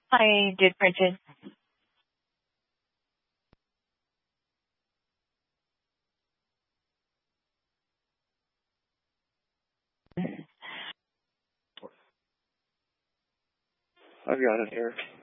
I did print it. I've got it here.